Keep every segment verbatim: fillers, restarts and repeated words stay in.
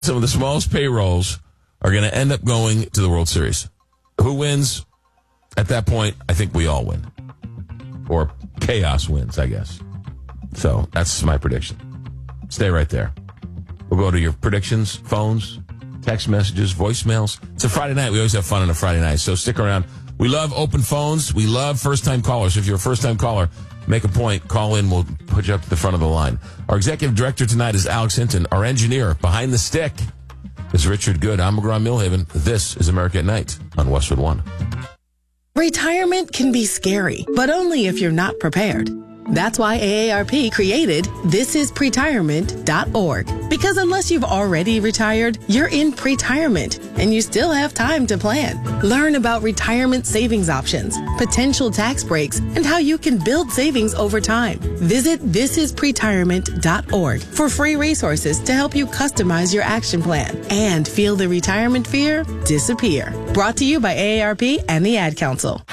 some of the smallest payrolls are going to end up going to the World Series. Who wins? At that point, I think we all win. Or chaos wins, I guess. So that's my prediction. Stay right there. We'll go to your predictions, phones, text messages, voicemails. It's a Friday night. We always have fun on a Friday night, so stick around. We love open phones. We love first-time callers. If you're a first-time caller, make a point. Call in. We'll put you up to the front of the line. Our executive director tonight is Alex Hinton. Our engineer behind the stick is Richard Good. I'm McGraw Millhaven. This is America at Night on Westwood One. Retirement can be scary, but only if you're not prepared. That's why A A R P created this is pretirement dot org. Because unless you've already retired, you're in pretirement and you still have time to plan. Learn about retirement savings options, potential tax breaks, and how you can build savings over time. Visit this is pretirement dot org for free resources to help you customize your action plan and feel the retirement fear disappear. Brought to you by A A R P and the Ad Council.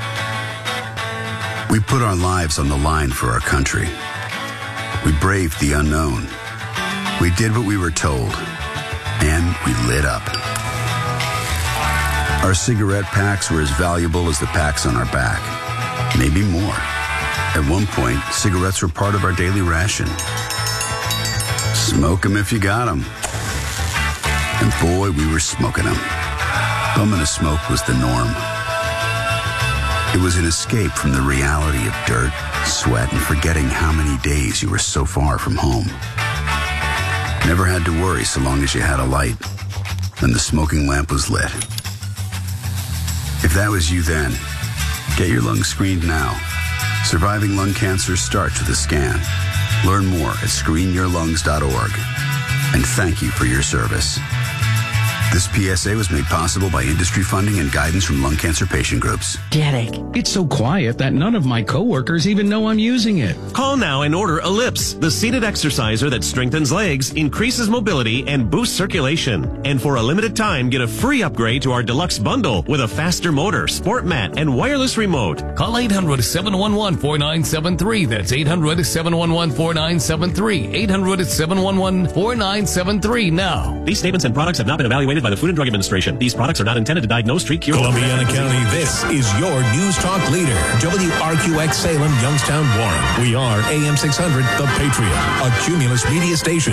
We put our lives on the line for our country. We braved the unknown. We did what we were told. And we lit up. Our cigarette packs were as valuable as the packs on our back. Maybe more. At one point, cigarettes were part of our daily ration. Smoke 'em if you got 'em. And boy, we were smoking 'em. Bumming a smoke was the norm. It was an escape from the reality of dirt, sweat, and forgetting how many days you were so far from home. Never had to worry so long as you had a light, and the smoking lamp was lit. If that was you then, get your lungs screened now. Surviving lung cancer starts with a scan. Learn more at screen your lungs dot org. And thank you for your service. This P S A was made possible by industry funding and guidance from lung cancer patient groups. Headache. It's so quiet that none of my coworkers even know I'm using it. Call now and order Ellipse, the seated exerciser that strengthens legs, increases mobility, and boosts circulation. And for a limited time, get a free upgrade to our deluxe bundle with a faster motor, sport mat, and wireless remote. Call eight hundred, seven one one, four nine seven three. That's eight hundred, seven one one, four nine seven three. eight hundred, seven one one, four nine seven three now. These statements and products have not been evaluated by the Food and Drug Administration. These products are not intended to diagnose, treat, cure... Columbiana County, this is your News Talk leader. W R Q X Salem, Youngstown, Warren. We are A M six hundred, The Patriot, a Cumulus media station.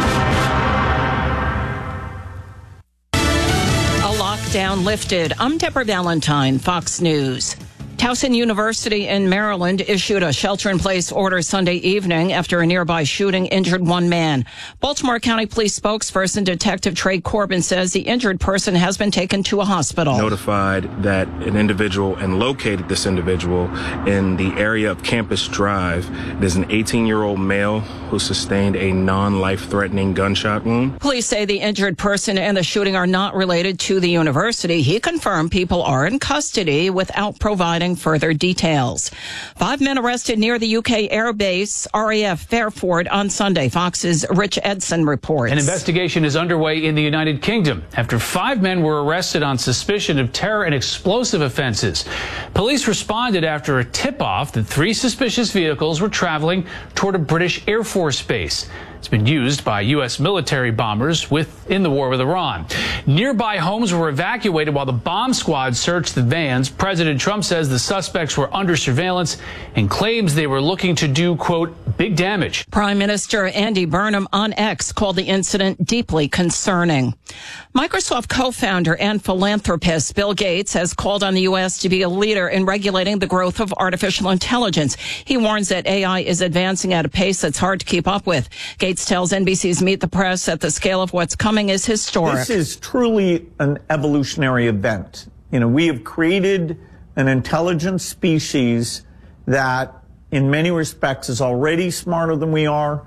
A lockdown lifted. I'm Deborah Valentine, Fox News. Towson University in Maryland issued a shelter-in-place order Sunday evening after a nearby shooting injured one man. Baltimore County Police spokesperson Detective Trey Corbin says the injured person has been taken to a hospital. Notified that an individual and located this individual in the area of Campus Drive. It is an eighteen-year-old male who sustained a non-life-threatening gunshot wound. Police say the injured person and the shooting are not related to the university. He confirmed people are in custody without providing further details. Five men arrested near the U K Air Base R A F Fairford on Sunday. Fox's Rich Edson reports. An investigation is underway in the United Kingdom after five men were arrested on suspicion of terror and explosive offenses. Police responded after a tip-off that three suspicious vehicles were traveling toward a British Air Force base. It's been used by U S military bombers with, in the war with Iran. Nearby homes were evacuated while the bomb squad searched the vans. President Trump says the suspects were under surveillance and claims they were looking to do, quote, big damage. Prime Minister Andy Burnham on X called the incident deeply concerning. Microsoft co-founder and philanthropist Bill Gates has called on the U S to be a leader in regulating the growth of artificial intelligence. He warns that A I is advancing at a pace that's hard to keep up with. Gates tells N B C's Meet the Press that the scale of what's coming is historic. This is truly an evolutionary event. You know, we have created an intelligent species that in many respects is already smarter than we are,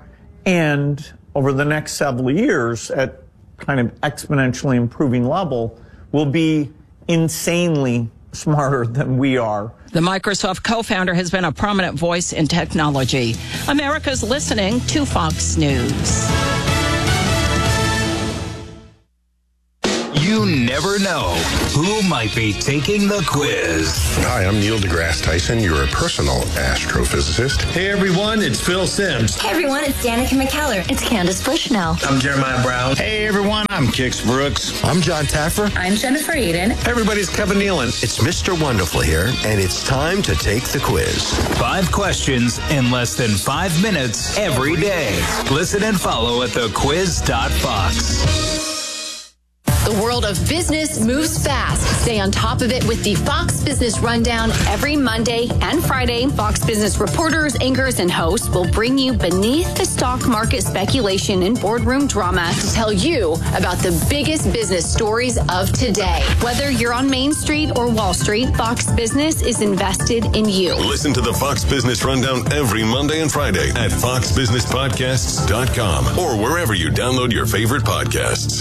and over the next several years at kind of exponentially improving level will be insanely smarter than we are. The Microsoft co-founder has been a prominent voice in technology. America's listening to Fox News. You never know who might be taking the quiz. Hi, I'm Neil deGrasse Tyson. You're a personal astrophysicist. Hey, everyone, it's Phil Sims. Hey, everyone, it's Danica McKellar. It's Candace Bushnell. I'm Jeremiah Brown. Hey, everyone, I'm Kix Brooks. I'm John Taffer. I'm Jennifer Aiden. Hey, everybody, it's Kevin Nealon. It's Mister Wonderful here, and it's time to take the quiz. Five questions in less than five minutes every day. Listen and follow at the quiz dot fox. The world of business moves fast. Stay on top of it with the Fox Business Rundown every Monday and Friday. Fox Business reporters, anchors, and hosts will bring you beneath the stock market speculation and boardroom drama to tell you about the biggest business stories of today. Whether you're on Main Street or Wall Street, Fox Business is invested in you. Listen to the Fox Business Rundown every Monday and Friday at fox business podcasts dot com or wherever you download your favorite podcasts.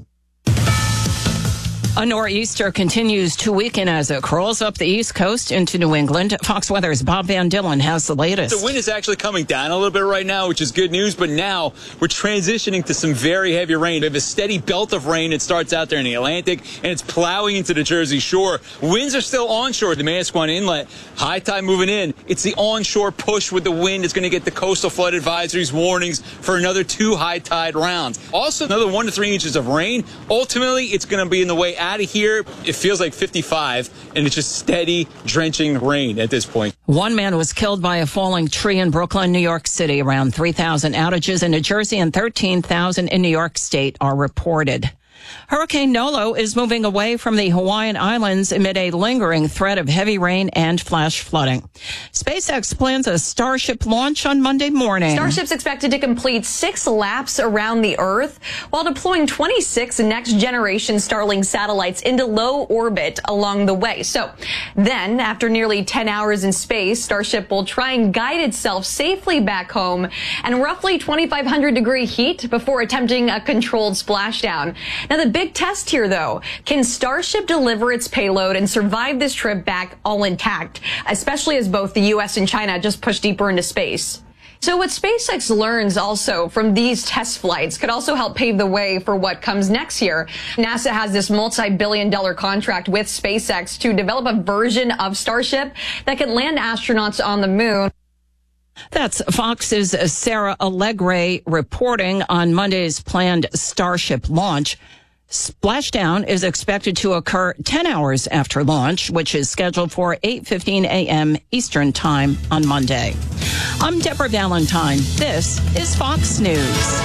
A nor'easter continues to weaken as it crawls up the East Coast into New England. Fox Weather's Bob Van Dillon has the latest. The wind is actually coming down a little bit right now, which is good news, but now we're transitioning to some very heavy rain. We have a steady belt of rain. It starts out there in the Atlantic, and it's plowing into the Jersey Shore. Winds are still onshore. The Manasquan Inlet, high tide moving in. It's the onshore push with the wind. It's going to get the coastal flood advisories, warnings for another two high tide rounds. Also, another one to three inches of rain. Ultimately, it's going to be in the way out of here. It feels like fifty-five, and it's just steady, drenching rain at this point. One man was killed by a falling tree in Brooklyn, New York City. Around three thousand outages in New Jersey and thirteen thousand in New York State are reported. Hurricane Nolo is moving away from the Hawaiian Islands amid a lingering threat of heavy rain and flash flooding. SpaceX plans a Starship launch on Monday morning. Starship's expected to complete six laps around the Earth while deploying twenty-six next-generation Starlink satellites into low orbit along the way. So then, after nearly ten hours in space, Starship will try and guide itself safely back home and roughly twenty-five hundred degree heat before attempting a controlled splashdown. Now, the big test here, though, can Starship deliver its payload and survive this trip back all intact, especially as both the U S and China just push deeper into space? So what SpaceX learns also from these test flights could also help pave the way for what comes next year. NASA has this multi-billion dollar contract with SpaceX to develop a version of Starship that can land astronauts on the moon. That's Fox's Sarah Allegre reporting on Monday's planned Starship launch. Splashdown is expected to occur ten hours after launch, which is scheduled for eight fifteen a.m. Eastern Time on Monday. I'm Deborah Valentine. This is Fox News.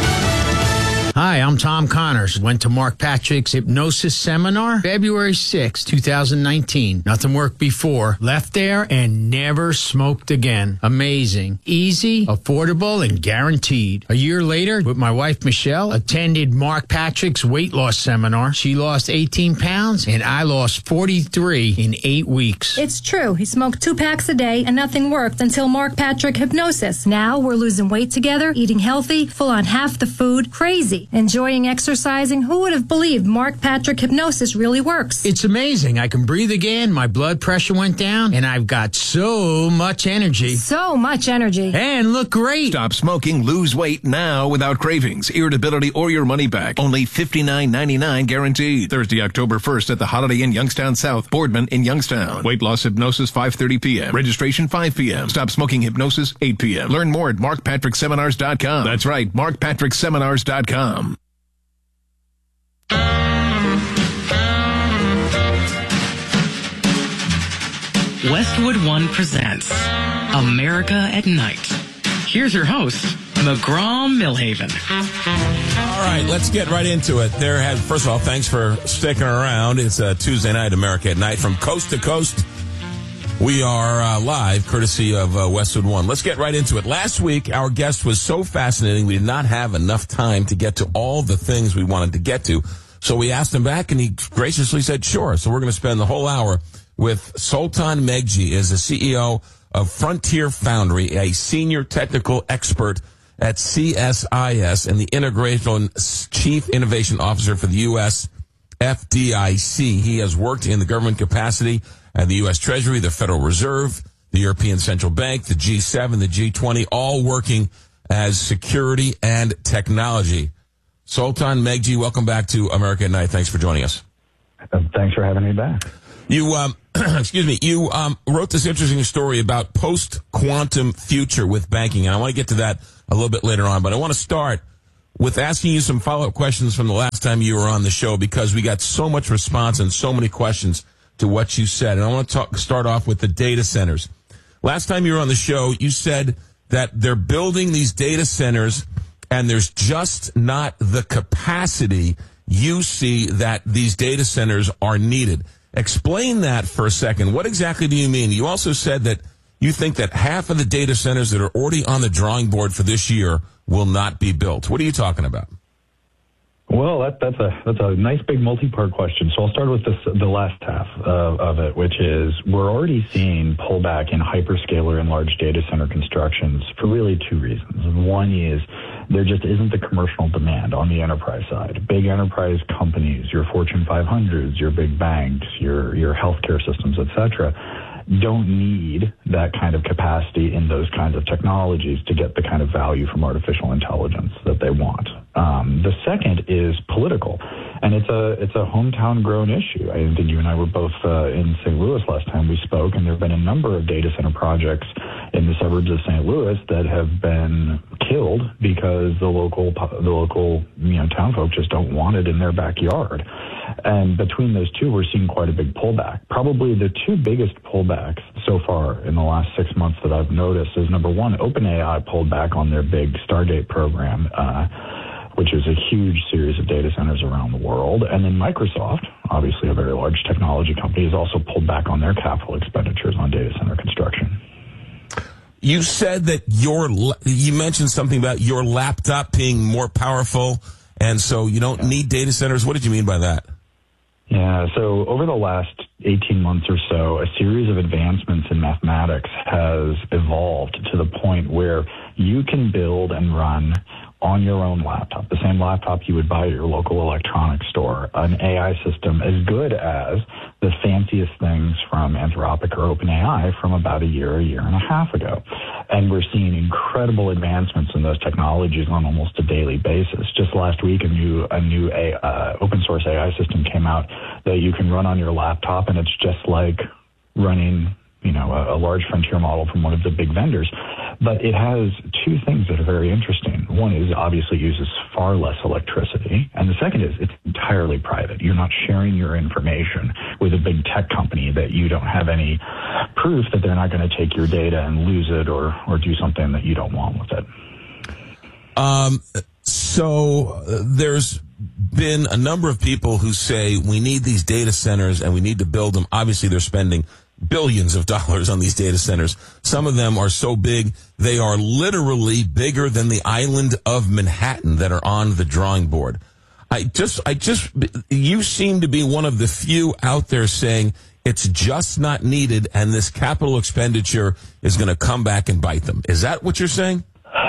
Hi, I'm Tom Connors. Went to Mark Patrick's hypnosis seminar February sixth, twenty nineteen. Nothing worked before. Left there and never smoked again. Amazing. Easy, affordable, and guaranteed. A year later, with my wife Michelle, attended Mark Patrick's weight loss seminar. She lost eighteen pounds and I lost forty-three in eight weeks. It's true. He smoked two packs a day and nothing worked until Mark Patrick Hypnosis. Now we're losing weight together, eating healthy, full on half the food. Crazy. Enjoying exercising. Who would have believed Mark Patrick Hypnosis really works? It's amazing. I can breathe again. My blood pressure went down and I've got so much energy. So much energy. And look great. Stop smoking, lose weight now without cravings, irritability, or your money back. Only fifty-nine ninety-nine guaranteed. Thursday, October first at the Holiday Inn Youngstown South, Boardman in Youngstown. Weight loss hypnosis five thirty p.m. Registration five p.m. Stop smoking hypnosis eight p.m. Learn more at mark patrick seminars dot com. That's right, mark patrick seminars dot com. Westwood One presents America at Night. Here's your host, McGraw Millhaven. All right, let's get right into it. There has, first of all, thanks for sticking around. It's a Tuesday night, America at Night, from coast to coast. We are uh, live, courtesy of uh, Westwood One. Let's get right into it. Last week, our guest was so fascinating, we did not have enough time to get to all the things we wanted to get to. So we asked him back, and he graciously said, sure. So we're going to spend the whole hour with Soltan Megji, is the C E O of Frontier Foundry, a senior technical expert at C S I S and the Integration Chief Innovation Officer for the U S F D I C. He has worked in the government capacity at the U S Treasury, the Federal Reserve, the European Central Bank, the G seven, the G twenty, all working as security and technology. Sultan Megji, welcome back to America at Night. Thanks for joining us. Uh, thanks for having me back. You, um, excuse me, you um, wrote this interesting story about post-quantum future with banking, and I want to get to that a little bit later on, but I want to start with asking you some follow-up questions from the last time you were on the show, because we got so much response and so many questions to what you said. And I want to talk, start off with the data centers. Last time you were on the show, you said that they're building these data centers and there's just not the capacity you see that these data centers are needed. Explain that for a second. What exactly do you mean? You also said that you think that half of the data centers that are already on the drawing board for this year will not be built. What are you talking about? Well, that, that's a that's a nice big multi-part question. So I'll start with this, the last half of, of it, which is we're already seeing pullback in hyperscaler and large data center constructions for really two reasons. One is there just isn't the commercial demand on the enterprise side. Big enterprise companies, your Fortune five hundreds, your big banks, your your healthcare systems, et cetera, don't need that kind of capacity in those kinds of technologies to get the kind of value from artificial intelligence that they want. Um, the second is political, and it's a it's a hometown grown issue. I think you and I were both uh, in Saint Louis last time we spoke, and there have been a number of data center projects in the suburbs of Saint Louis that have been killed because the local the local you know townfolk just don't want it in their backyard. And between those two, we're seeing quite a big pullback. Probably the two biggest pullbacks so far in the last six months that I've noticed is, number one, OpenAI pulled back on their big Stargate program, uh, which is a huge series of data centers around the world. And then Microsoft, obviously a very large technology company, has also pulled back on their capital expenditures on data center construction. You said that your, you mentioned something about your laptop being more powerful, and so you don't need data centers. What did you mean by that? Yeah, so over the last eighteen months or so, a series of advancements in mathematics has evolved to the point where you can build and run on your own laptop, the same laptop you would buy at your local electronics store, an A I system as good as the fanciest things from Anthropic or OpenAI from about a year, a year and a half ago. And we're seeing incredible advancements in those technologies on almost a daily basis. Just last week, a new a new a, uh, open source A I system came out that you can run on your laptop, and it's just like running you know, a, a large frontier model from one of the big vendors. But it has two things that are very interesting. One is obviously uses far less electricity. And the second is it's entirely private. You're not sharing your information with a big tech company that you don't have any proof that they're not going to take your data and lose it or, or do something that you don't want with it. Um, so uh, there's been a number of people who say we need these data centers and we need to build them. Obviously, they're spending billions of dollars on these data centers. Some of them are so big, they are literally bigger than the island of Manhattan that are on the drawing board. I just, I just, you seem to be one of the few out there saying it's just not needed and this capital expenditure is going to come back and bite them. Is that what you're saying?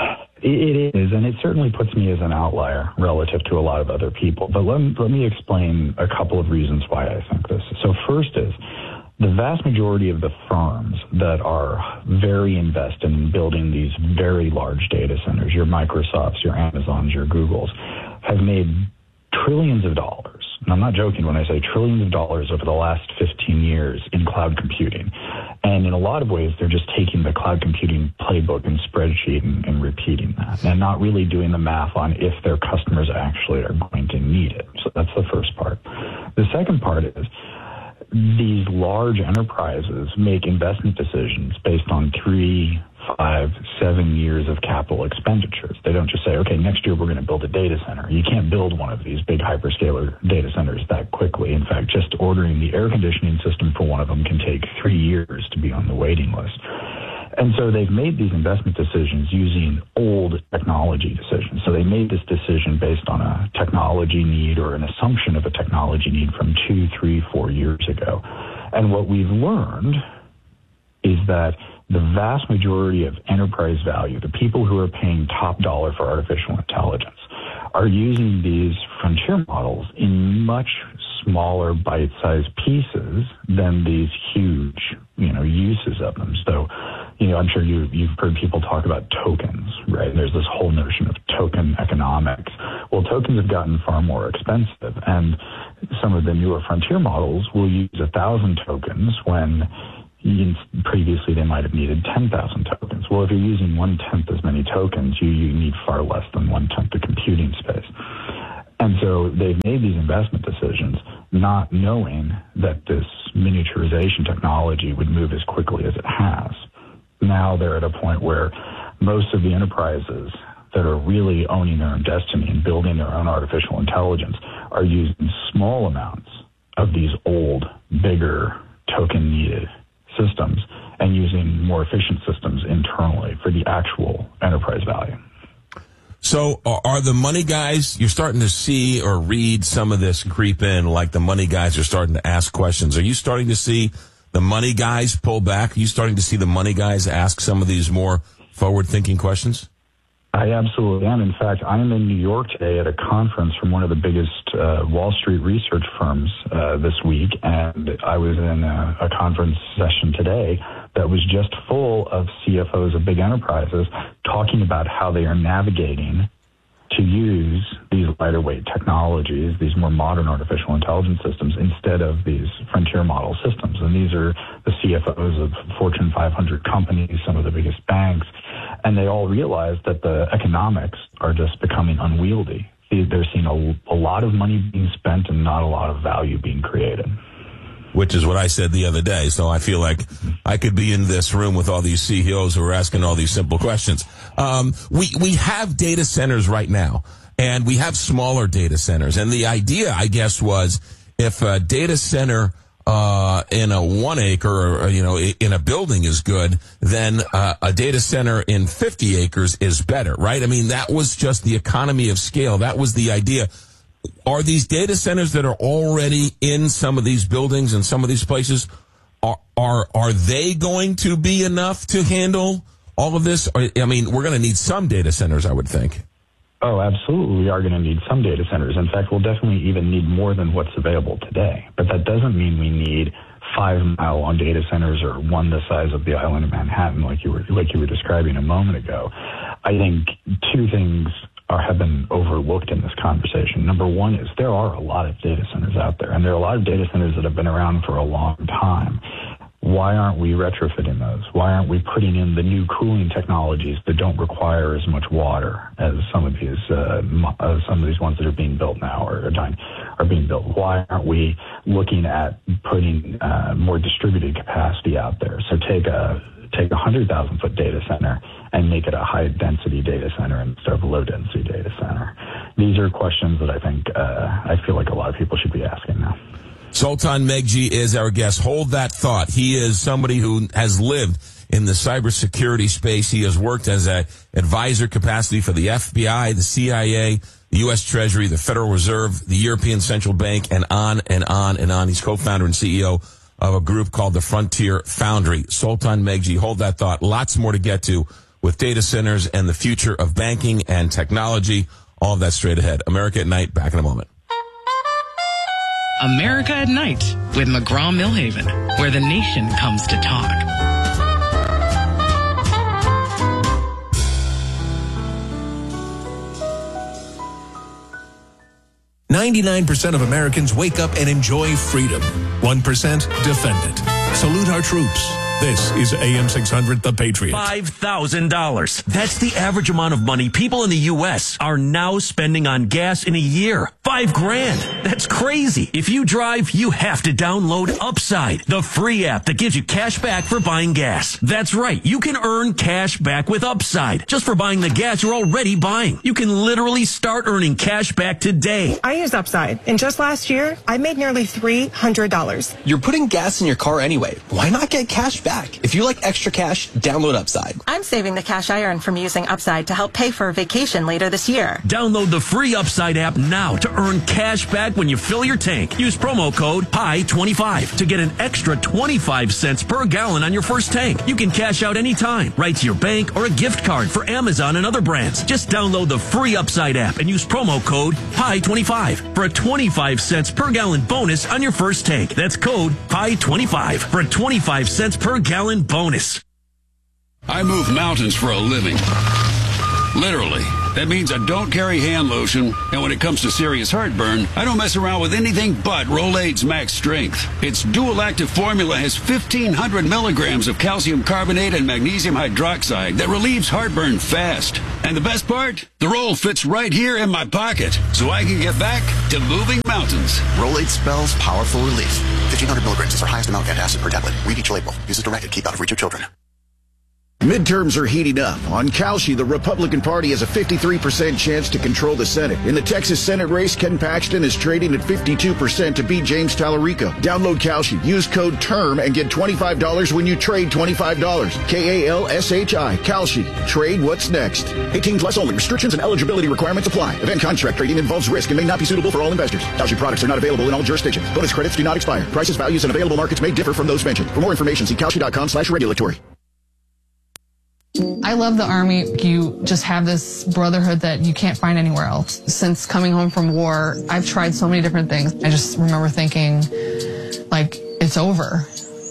It is, and it certainly puts me as an outlier relative to a lot of other people. But let me, let me explain a couple of reasons why I think this. So first is, the vast majority of the firms that are very invested in building these very large data centers, your Microsofts, your Amazons, your Googles, have made trillions of dollars. And I'm not joking when I say trillions of dollars over the last fifteen years in cloud computing. And in a lot of ways, they're just taking the cloud computing playbook and spreadsheet and, and repeating that and not really doing the math on if their customers actually are going to need it. So that's the first part. The second part is, these large enterprises make investment decisions based on three, five, seven years of capital expenditures. They don't just say, okay, next year we're going to build a data center. You can't build one of these big hyperscaler data centers that quickly. In fact, just ordering the air conditioning system for one of them can take three years to be on the waiting list. And so they've made these investment decisions using old technology decisions. So they made this decision based on a technology need or an assumption of a technology need from two, three, four years ago. And what we've learned is that the vast majority of enterprise value, the people who are paying top dollar for artificial intelligence, are using these frontier models in much smaller bite-sized pieces than these huge, you know, uses of them. So, you know, I'm sure you, you've heard people talk about tokens, right? There's this whole notion of token economics, Well, tokens have gotten far more expensive, and some of the newer frontier models will use one thousand tokens when previously they might have needed ten thousand tokens. Well, if you're using one-tenth as many tokens, you, you need far less than one-tenth the computing space. And so they've made these investment decisions not knowing that this miniaturization technology would move as quickly as it has. Now they're at a point where most of the enterprises that are really owning their own destiny and building their own artificial intelligence are using small amounts of these old, bigger, token-needed systems and using more efficient systems internally for the actual enterprise value. So are the money guys, you're starting to see or read some of this creep in, like the money guys are starting to ask questions. Are you starting to see the money guys pull back? Are you starting to see the money guys ask some of these more forward-thinking questions? I absolutely am. In fact, I'm in New York today at a conference from one of the biggest uh, Wall Street research firms uh, this week, and I was in a, a conference session today that was just full of C F Os of big enterprises talking about how they are navigating to use these lighter weight technologies, these more modern artificial intelligence systems, instead of these frontier model systems. And these are the C F Os of Fortune five hundred companies, some of the biggest banks, and they all realize that the economics are just becoming unwieldy. They're seeing a, a lot of money being spent and not a lot of value being created. Which is what I said the other day. So I feel like I could be in this room with all these C E Os who are asking all these simple questions. Um, we, we have data centers right now, and we have smaller data centers. And the idea, I guess, was if a data center uh, in a one acre or, you know, in a building is good, then uh, a data center in fifty acres is better, right? I mean, that was just the economy of scale. That was the idea. Are these data centers that are already in some of these buildings and some of these places, are are are they going to be enough to handle all of this? I mean, we're going to need some data centers, I would think. Oh, absolutely. We are going to need some data centers. In fact, we'll definitely even need more than what's available today. But that doesn't mean we need five mile long data centers or one the size of the island of Manhattan, like you were like you were describing a moment ago. I think two things are, have been overlooked in this conversation. Number one is there are a lot of data centers out there, and there are a lot of data centers that have been around for a long time. Why aren't we retrofitting those? Why aren't we putting in the new cooling technologies that don't require as much water as some of these uh, uh, some of these ones that are being built now or are, are being built? Why aren't we looking at putting uh, more distributed capacity out there? So take a take a hundred thousand foot data center and make it a high density data center instead of a low density data center. These are questions that I think uh, I feel like a lot of people should be asking now. Sultan Meghji is our guest. Hold that thought. He is somebody who has lived in the cybersecurity space. He has worked as an advisor capacity for the F B I, the C I A, the U S Treasury, the Federal Reserve, the European Central Bank, and on and on and on. He's co-founder and C E O of a group called the Frontier Foundry. Sultan Meghji, hold that thought. Lots more to get to with data centers and the future of banking and technology. All of that straight ahead. America at Night, back in a moment. America at Night with McGraw-Milhaven, where the nation comes to talk. ninety-nine percent of Americans wake up and enjoy freedom. one percent defend it. Salute our troops. This is A M six hundred, The Patriot. five thousand dollars. That's the average amount of money people in the U S are now spending on gas in a year. Five grand. That's crazy. If you drive, you have to download Upside, the free app that gives you cash back for buying gas. That's right. You can earn cash back with Upside just for buying the gas you're already buying. You can literally start earning cash back today. I use Upside, and just last year, I made nearly three hundred dollars. You're putting gas in your car anyway. Why not get cash back? If you like extra cash, download Upside. I'm saving the cash I earn from using Upside to help pay for a vacation later this year. Download the free Upside app now to earn cash back when you fill your tank. Use promo code P I twenty-five to get an extra twenty-five cents per gallon on your first tank. You can cash out anytime, right to your bank or a gift card for Amazon and other brands. Just download the free Upside app and use promo code P I twenty-five for a twenty-five cents per gallon bonus on your first tank. That's code P I twenty-five for a twenty-five cents per gallon bonus. I move mountains for a living. Literally. That means I don't carry hand lotion, and when it comes to serious heartburn, I don't mess around with anything but Rolaids Max Strength. Its dual-active formula has fifteen hundred milligrams of calcium carbonate and magnesium hydroxide that relieves heartburn fast. And the best part? The roll fits right here in my pocket, so I can get back to moving mountains. Rolaids spells powerful relief. fifteen hundred milligrams is our highest amount of antacid per tablet. Read each label. Use as directed. Keep out of reach of children. Midterms are heating up. On Kalshi, the Republican Party has a fifty-three percent chance to control the Senate. In the Texas Senate race, Ken Paxton is trading at fifty-two percent to beat James Tallarico. Download Kalshi, use code TERM, and get twenty-five dollars when you trade twenty-five dollars. K A L S H I. Kalshi. Trade what's next. eighteen plus only. Restrictions and eligibility requirements apply. Event contract trading involves risk and may not be suitable for all investors. Kalshi products are not available in all jurisdictions. Bonus credits do not expire. Prices, values, and available markets may differ from those mentioned. For more information, see Kalshi.com slash regulatory. I love the Army. You just have this brotherhood that you can't find anywhere else. Since coming home from war, I've tried so many different things. I just remember thinking, like, it's over.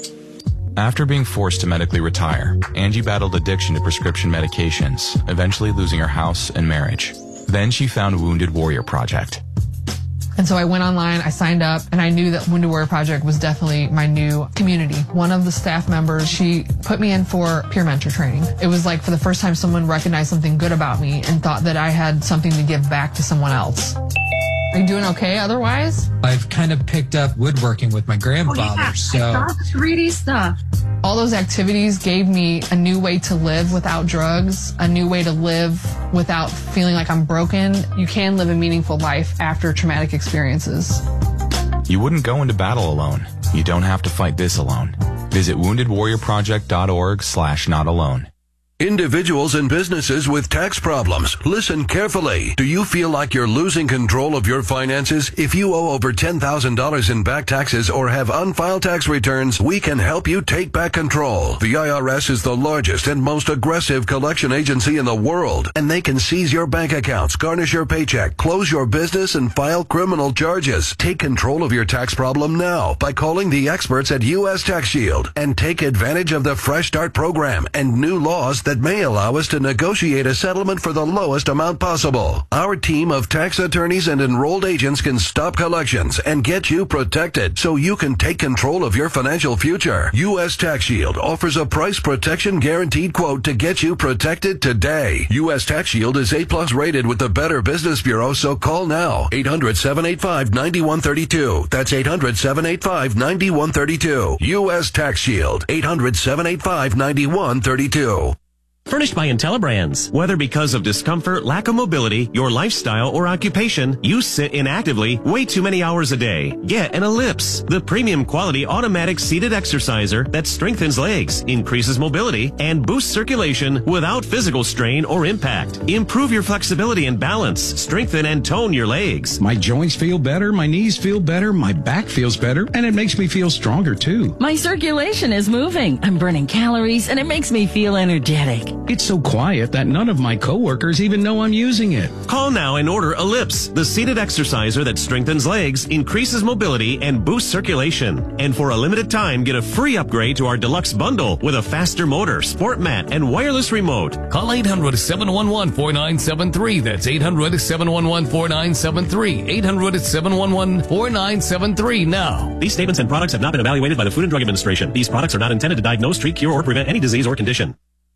After being forced to medically retire, Angie battled addiction to prescription medications, eventually losing her house and marriage. Then she found Wounded Warrior Project. And so I went online, I signed up, and I knew that Wounded Warrior Project was definitely my new community. One of the staff members, she put me in for peer mentor training. It was like for the first time someone recognized something good about me and thought that I had something to give back to someone else. Are you doing okay otherwise? I've kind of picked up woodworking with my grandfather, oh, yeah. so... three D stuff. All those activities gave me a new way to live without drugs, a new way to live without feeling like I'm broken. You can live a meaningful life after traumatic experiences. You wouldn't go into battle alone. You don't have to fight this alone. Visit wounded warrior project dot org slash not alone. Individuals and businesses with tax problems, listen carefully. Do you feel like you're losing control of your finances? If you owe over ten thousand dollars in back taxes or have unfiled tax returns, we can help you take back control. The I R S is the largest and most aggressive collection agency in the world, and they can seize your bank accounts, garnish your paycheck, close your business, and file criminal charges. Take control of your tax problem now by calling the experts at U S Tax Shield and take advantage of the Fresh Start program and new laws that that may allow us to negotiate a settlement for the lowest amount possible. Our team of tax attorneys and enrolled agents can stop collections and get you protected so you can take control of your financial future. U S Tax Shield offers a price protection guaranteed quote to get you protected today. U S Tax Shield is A plus rated with the Better Business Bureau, so call now. eight hundred, seven eight five, nine one three two. That's eight hundred, seven eight five, nine one three two. U S Tax Shield. eight hundred, seven eight five, nine one three two. Furnished by IntelliBrands. Whether because of discomfort, lack of mobility, your lifestyle, or occupation, you sit inactively way too many hours a day. Get an Ellipse, the premium quality automatic seated exerciser that strengthens legs, increases mobility, and boosts circulation without physical strain or impact. Improve your flexibility and balance, strengthen and tone your legs. My joints feel better, my knees feel better, my back feels better, and it makes me feel stronger too. My circulation is moving. I'm burning calories, and it makes me feel energetic. It's so quiet that none of my coworkers even know I'm using it. Call now and order Ellipse, the seated exerciser that strengthens legs, increases mobility, and boosts circulation. And for a limited time, get a free upgrade to our deluxe bundle with a faster motor, sport mat, and wireless remote. Call eight hundred, seven one one, four nine seven three. That's eight hundred, seven one one, four nine seven three. eight hundred, seven one one, four nine seven three now. These statements and products have not been evaluated by the Food and Drug Administration. These products are not intended to diagnose, treat, cure, or prevent any disease or condition.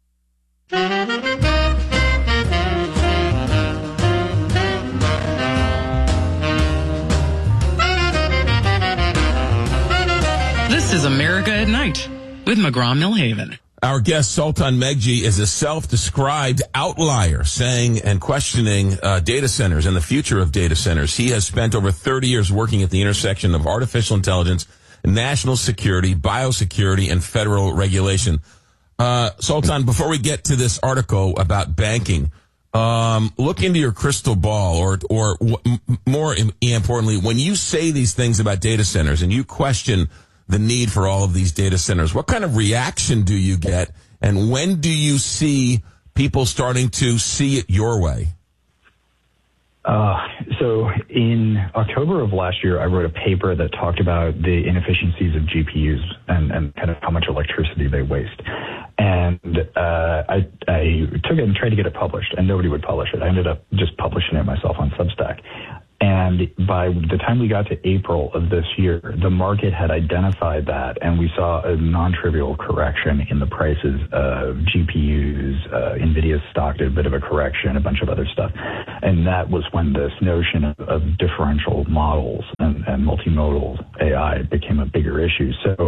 This is America at Night with McGraw-Millhaven. Our guest, Sultan Megji, is a self-described outlier, saying and questioning uh, data centers and the future of data centers. He has spent over thirty years working at the intersection of artificial intelligence, national security, biosecurity, and federal regulation. Uh, Sultan, before we get to this article about banking, um, look into your crystal ball, or, or w- more importantly, when you say these things about data centers and you question the need for all of these data centers, what kind of reaction do you get, and when do you see people starting to see it your way? Uh, so in October of last year, I wrote a paper that talked about the inefficiencies of G P Us and, and kind of how much electricity they waste. And uh, I, I took it and tried to get it published, and nobody would publish it. I ended up just publishing it myself on Substack. And by the time we got to April of this year, the market had identified that, and we saw a non-trivial correction in the prices of G P Us. Uh, NVIDIA's stock did a bit of a correction, a bunch of other stuff. And that was when this notion of, of differential models and, and multimodal A I became a bigger issue. So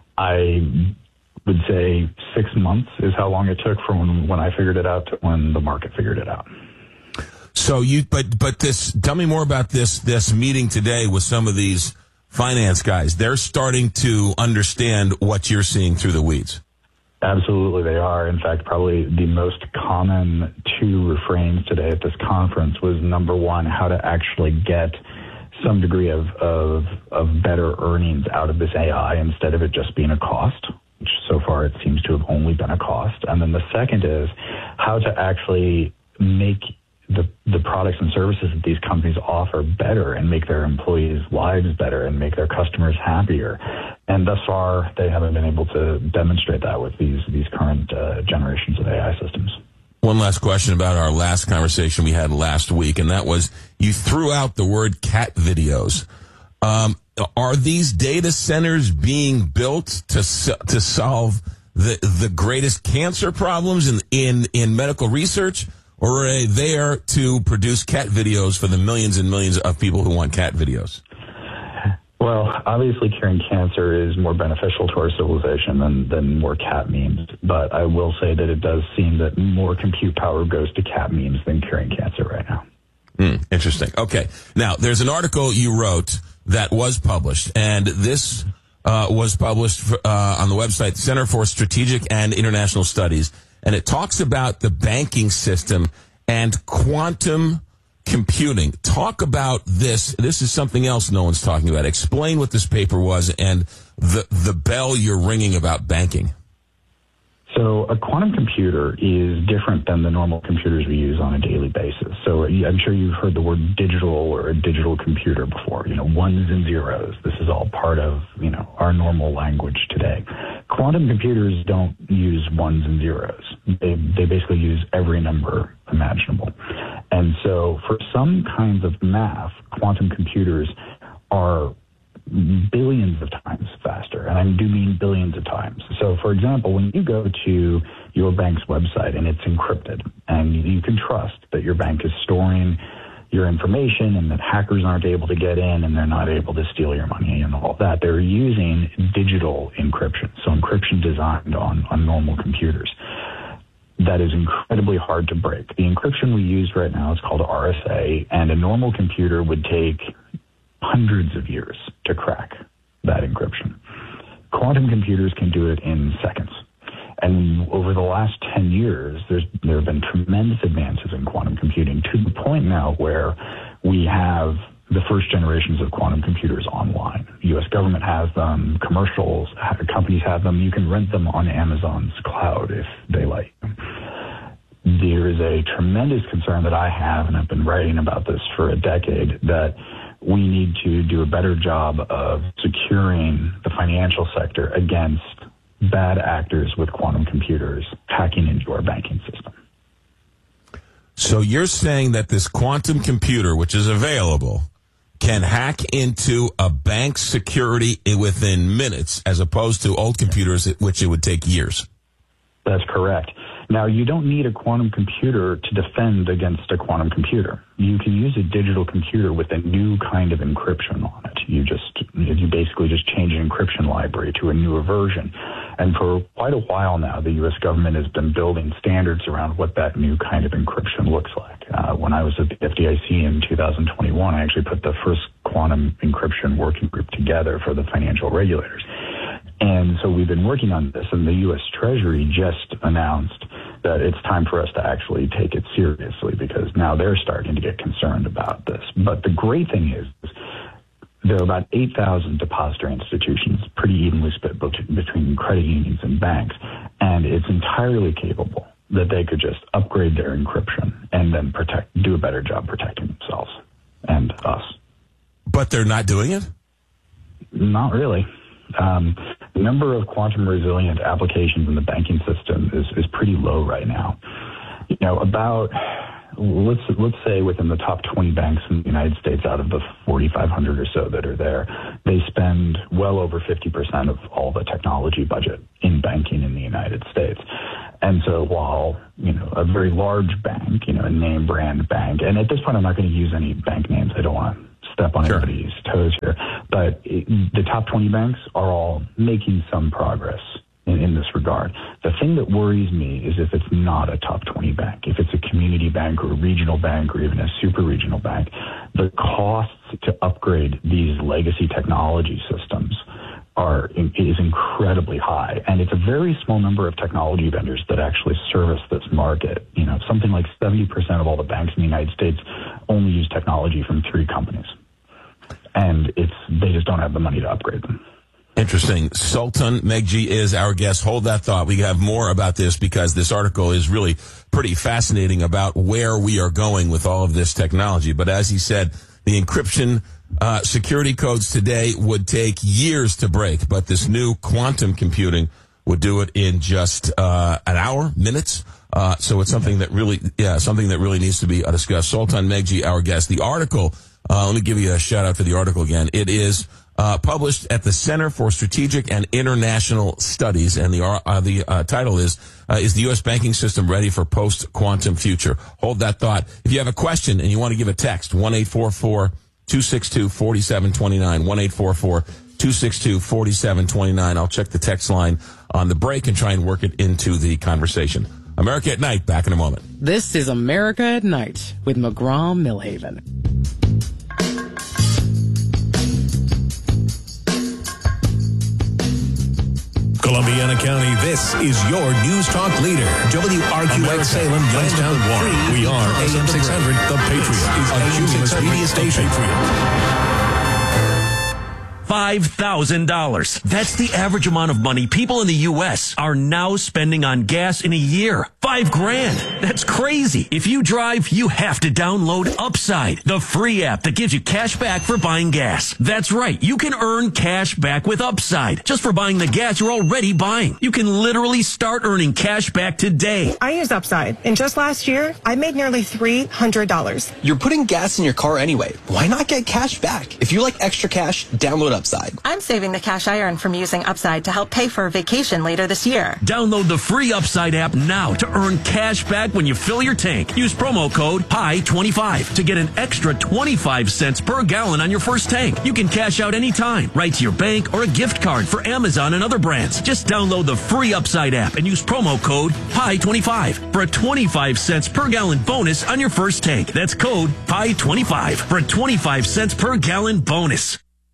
I would say six months is how long it took from when I figured it out to when the market figured it out. So you, but but this. Tell me more about this this meeting today with some of these finance guys. They're starting to understand what you're seeing through the weeds. Absolutely, they are. In fact, probably the most common two refrains today at this conference was number one, how to actually get some degree of of, of better earnings out of this A I instead of it just being a cost. Which so far it seems to have only been a cost. And then the second is how to actually make the the products and services that these companies offer better and make their employees' lives better and make their customers happier. And thus far, they haven't been able to demonstrate that with these these current uh, generations of A I systems. One last question about our last conversation we had last week, and that was you threw out the word cat videos. Um, are these data centers being built to to solve the the greatest cancer problems in in, in medical research? Or are they there to produce cat videos for the millions and millions of people who want cat videos? Well, obviously curing cancer is more beneficial to our civilization than, than more cat memes. But I will say that it does seem that more compute power goes to cat memes than curing cancer right now. Mm, interesting. Okay. Now, there's an article you wrote that was published, and this uh, was published uh, on the website Center for Strategic and International Studies. And it talks about the banking system and quantum computing. Talk about this. This is something else no one's talking about. Explain what this paper was and the the bell you're ringing about banking. So a quantum computer is different than the normal computers we use on a daily basis. So I'm sure you've heard the word digital or a digital computer before, you know, ones and zeros. This is all part of, you know, our normal language today. Quantum computers don't use ones and zeros. They, they basically use every number imaginable. And so for some kinds of math, quantum computers are billions of times faster, and I do mean billions of times. So, for example, when you go to your bank's website and it's encrypted, and you can trust that your bank is storing your information and that hackers aren't able to get in and they're not able to steal your money and all that, they're using digital encryption, so encryption designed on, on normal computers. That is incredibly hard to break. The encryption we use right now is called R S A, and a normal computer would take hundreds of years to crack that encryption. Quantum computers can do it in seconds. And over the last ten years, there's, there have been tremendous advances in quantum computing to the point now where we have the first generations of quantum computers online. The U S government has them, commercials, companies have them. You can rent them on Amazon's cloud if they like. There is a tremendous concern that I have, and I've been writing about this for a decade, that we need to do a better job of securing the financial sector against bad actors with quantum computers hacking into our banking system. So you're saying that this quantum computer, which is available, can hack into a bank's security within minutes, as opposed to old computers, which it would take years? That's correct. Now, you don't need a quantum computer to defend against a quantum computer. You can use a digital computer with a new kind of encryption on it. You just, you basically just change an encryption library to a newer version. And for quite a while now, the U S government has been building standards around what that new kind of encryption looks like. Uh, when I was at the F D I C in two thousand twenty-one, I actually put the first quantum encryption working group together for the financial regulators. And so we've been working on this, and the U S Treasury just announced that it's time for us to actually take it seriously, because now they're starting to get concerned about this. But the great thing is, there are about eight thousand depository institutions, pretty evenly split between credit unions and banks, and it's entirely capable that they could just upgrade their encryption and then protect, do a better job protecting themselves and us. But they're not doing it? Not really. Um, The number of quantum resilient applications in the banking system is, is pretty low right now. You know, about, let's, let's say within the top twenty banks in the United States out of the forty-five hundred or so that are there, they spend well over fifty percent of all the technology budget in banking in the United States. And so while, you know, a very large bank, you know, a name brand bank, and at this point I'm not going to use any bank names. I don't want to step on sure. anybody's toes here. But it, the top twenty banks are all making some progress in, in this regard. The thing that worries me is if it's not a top twenty bank, if it's a community bank or a regional bank or even a super regional bank, the costs to upgrade these legacy technology systems are is incredibly high. And it's a very small number of technology vendors that actually service this market. You know, something like seventy percent of all the banks in the United States only use technology from three companies. And it's they just don't have the money to upgrade them. Interesting. Sultan Meghji is our guest. Hold that thought. We have more about this because this article is really pretty fascinating about where we are going with all of this technology. But as he said, the encryption uh, security codes today would take years to break, but this new quantum computing would do it in just uh, an hour, minutes. Uh, so it's something that really, yeah, something that really needs to be uh, discussed. Sultan Meghji, our guest. The article, uh, let me give you a shout out for the article again. It is uh, published at the Center for Strategic and International Studies, and the uh, the uh, title is uh, "Is the U S Banking System Ready for Post-Quantum Future?" Hold that thought. If you have a question and you want to give a text, one eight four four, two six two, four seven two nine, one eight four four, two six two, four seven two nine. I'll check the text line on the break and try and work it into the conversation. America at Night, back in a moment. This is America at Night with McGraw-Millhaven. Columbiana County, this is your News Talk leader. W R Q X Salem, Youngstown, Warren. We are A M six hundred, The Patriot. Is A M six hundred media station. five thousand dollars. That's the average amount of money people in the U S are now spending on gas in a year. Five grand. That's crazy. If you drive, you have to download Upside, the free app that gives you cash back for buying gas. That's right. You can earn cash back with Upside just for buying the gas you're already buying. You can literally start earning cash back today. I use Upside, and just last year, I made nearly three hundred dollars. You're putting gas in your car anyway. Why not get cash back? If you like extra cash, download Upside. I'm saving the cash I earn from using Upside to help pay for a vacation later this year. Download the free Upside app now to earn cash back when you fill your tank. Use promo code P I twenty-five to get an extra twenty-five cents per gallon on your first tank. You can cash out anytime, right to your bank or a gift card for Amazon and other brands. Just download the free Upside app and use promo code P I twenty-five for a twenty-five cents per gallon bonus on your first tank. That's code P I twenty-five for a twenty-five cents per gallon bonus.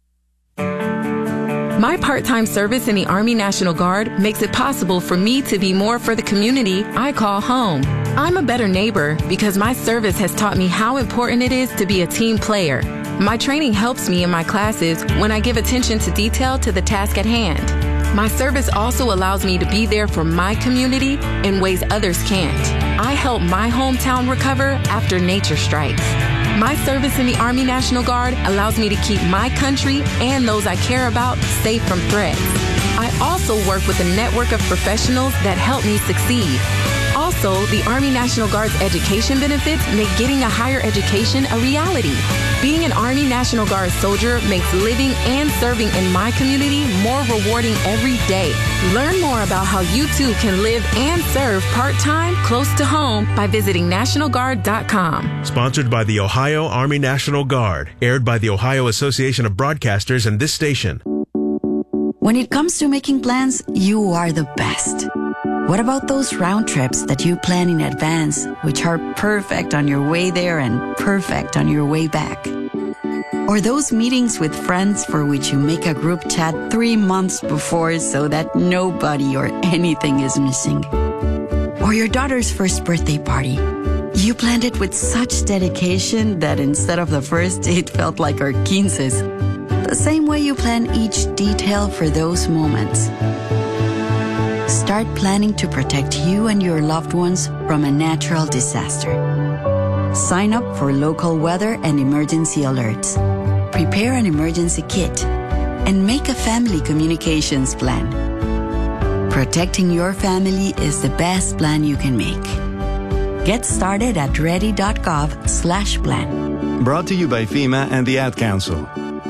My part-time service in the Army National Guard makes it possible for me to be more for the community I call home. I'm a better neighbor because my service has taught me how important it is to be a team player. My training helps me in my classes when I give attention to detail to the task at hand. My service also allows me to be there for my community in ways others can't. I help my hometown recover after nature strikes. My service in the Army National Guard allows me to keep my country and those I care about safe from threats. I also work with a network of professionals that help me succeed. Also, the Army National Guard's education benefits make getting a higher education a reality. Being an Army National Guard soldier makes living and serving in my community more rewarding every day. Learn more about how you too can live and serve part-time close to home by visiting National Guard dot com. Sponsored by the Ohio Army National Guard. Aired by the Ohio Association of Broadcasters and this station. When it comes to making plans, you are the best. What about those round trips that you plan in advance, which are perfect on your way there and perfect on your way back? Or those meetings with friends for which you make a group chat three months before so that nobody or anything is missing? Or your daughter's first birthday party. You planned it with such dedication that instead of the first, it felt like our quinces. The same way you plan each detail for those moments. Start planning to protect you and your loved ones from a natural disaster. Sign up for local weather and emergency alerts. Prepare an emergency kit. and make a family communications plan. Protecting your family is the best plan you can make. Get started at ready.gov slash plan. Brought to you by FEMA and the Ad Council.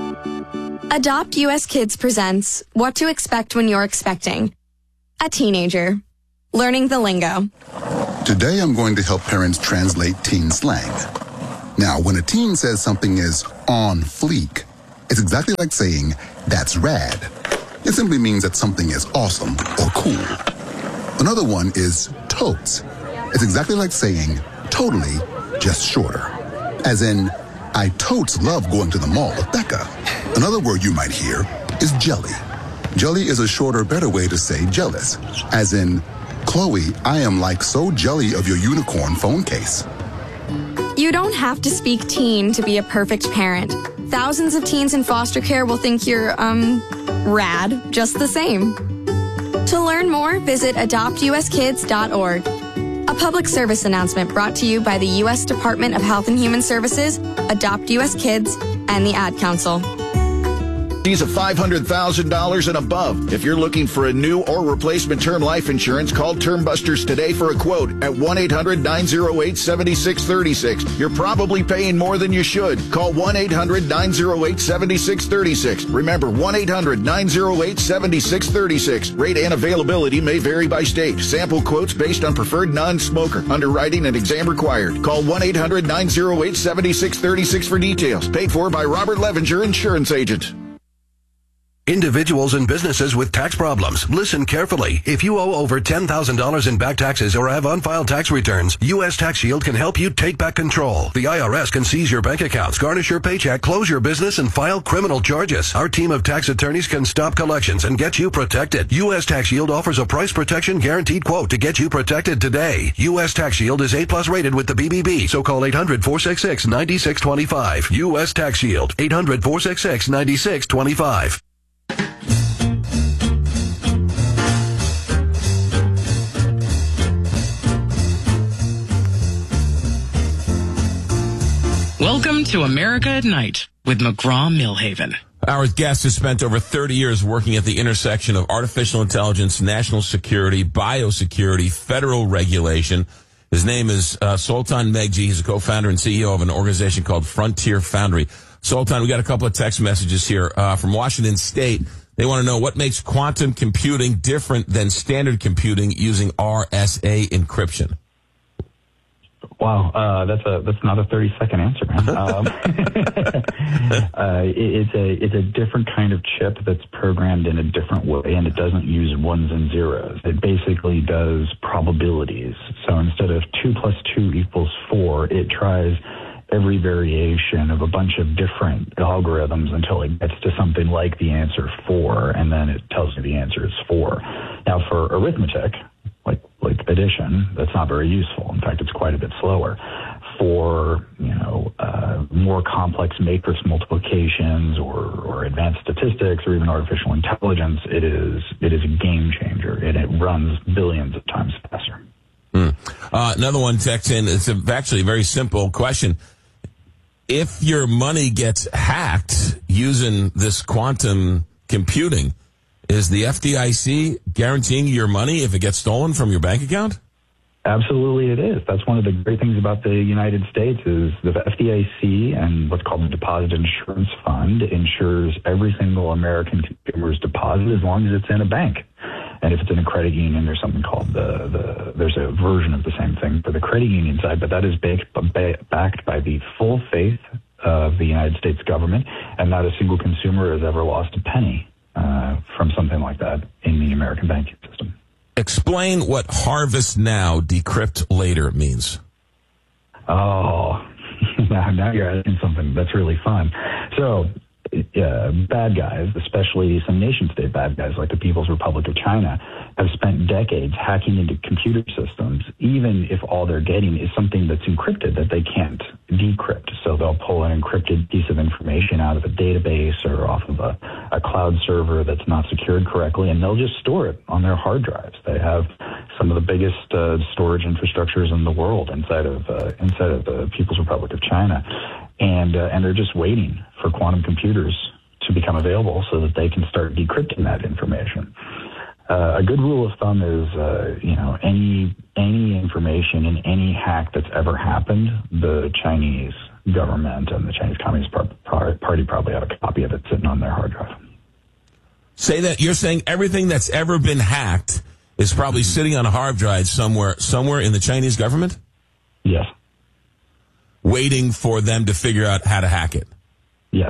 Adopt U S Kids presents What to Expect When You're Expecting. A teenager. Learning the lingo. Today I'm going to help parents translate teen slang. Now, when a teen says something is on fleek, it's exactly like saying, that's rad. It simply means that something is awesome or cool. Another one is totes. It's exactly like saying, totally, just shorter. As in, I totes love going to the mall with Becca. Another word you might hear is jelly. Jelly is a shorter, better way to say jealous. As in, Chloe, I am like so jelly of your unicorn phone case. You don't have to speak teen to be a perfect parent. Thousands of teens in foster care will think you're, um, rad, just the same. To learn more, visit adopt u s kids dot org. A public service announcement brought to you by the U S Department of Health and Human Services, Adopt U S Kids, and the Ad Council. Fees of five hundred thousand dollars and above. If you're looking for a new or replacement term life insurance, call Term Busters today for a quote at one eight hundred nine oh eight seven six three six. You're probably paying more than you should. Call one eight hundred nine oh eight seven six three six. Remember, one eight hundred nine oh eight seven six three six. Rate and availability may vary by state. Sample quotes based on preferred non-smoker. Underwriting and exam required. Call one eight hundred nine oh eight seven six three six for details. Paid for by Robert Levenger, Insurance Agent. Individuals and businesses with tax problems, listen carefully. If you owe over ten thousand dollars in back taxes or have unfiled tax returns, U S Tax Shield can help you take back control. The I R S can seize your bank accounts, garnish your paycheck, close your business, and file criminal charges. Our team of tax attorneys can stop collections and get you protected. U S Tax Shield offers a price protection guaranteed quote to get you protected today. U S Tax Shield is A plus rated with the B B B, so call eight hundred four six six nine six two five. U S Tax Shield, eight hundred four six six nine six two five. Welcome to America at Night with McGraw-Millhaven. Our guest has spent over thirty years working at the intersection of artificial intelligence, national security, biosecurity, federal regulation. His name is uh, Soltan Megji. He's a co-founder and C E O of an organization called Frontier Foundry. Soltan, we got a couple of text messages here uh, from Washington State. They want to know what makes quantum computing different than standard computing using R S A encryption. Wow, uh, that's a that's not a thirty second answer, man. Um, uh, it, it's a it's a different kind of chip that's programmed in a different way, and it doesn't use ones and zeros. It basically does probabilities. So instead of two plus two equals four, it tries every variation of a bunch of different algorithms until it gets to something like the answer four, and then it tells you the answer is four. Now, for arithmetic, like like addition, that's not very useful. In fact, it's quite a bit slower. For, you know, uh, more complex matrix multiplications or, or advanced statistics or even artificial intelligence, it is it is a game changer, and it runs billions of times faster. Hmm. Uh, another one texts in. It's a, actually a very simple question. If your money gets hacked using this quantum computing, is the F D I C guaranteeing your money if it gets stolen from your bank account? Absolutely it is. That's one of the great things about the United States is the F D I C and what's called the Deposit Insurance Fund insures every single American consumer's deposit as long as it's in a bank. And if it's in a credit union, there's something called the, the there's a version of the same thing for the credit union side, but that is backed, backed by the full faith of the United States government, and not a single consumer has ever lost a penny uh, from something like that in the American banking system. Explain what harvest now, decrypt later means. Oh, now, now you're asking something that's really fun. So, uh, bad guys, especially some nation-state bad guys like the People's Republic of China, have spent decades hacking into computer systems, even if all they're getting is something that's encrypted that they can't decrypt. So they'll pull an encrypted piece of information out of a database or off of a, a cloud server that's not secured correctly, and they'll just store it on their hard drives. They have some of the biggest uh, storage infrastructures in the world inside of uh, inside of the People's Republic of China, and uh, and they're just waiting for quantum computers to become available so that they can start decrypting that information. Uh, a good rule of thumb is, uh, you know, any any information in any hack that's ever happened, the Chinese government and the Chinese Communist Party probably have a copy of it sitting on their hard drive. Say that you're saying everything that's ever been hacked is probably mm-hmm. sitting on a hard drive somewhere somewhere in the Chinese government? Yes. Waiting for them to figure out how to hack it? Yes.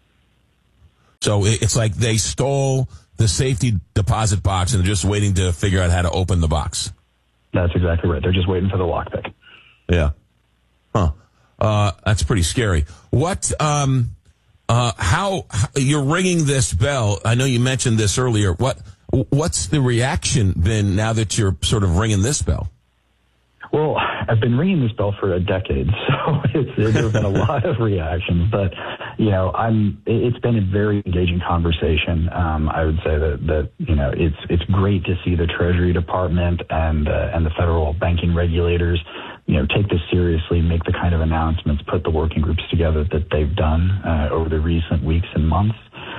So it's like they stole the safety deposit box and they're just waiting to figure out how to open the box. That's exactly right. They're just waiting for the lockpick. Yeah. Huh. Uh, that's pretty scary. What, um, uh, how, how, you're ringing this bell. I know you mentioned this earlier. What, what's the reaction been now that you're sort of ringing this bell? Well, I've been ringing this bell for a decade, so it's, there's been a lot of reactions. But you know, I'm. It's been a very engaging conversation. Um, I would say that that you know, it's it's great to see the Treasury Department and uh, and the federal banking regulators, you know, take this seriously, make the kind of announcements, put the working groups together that they've done uh, over the recent weeks and months.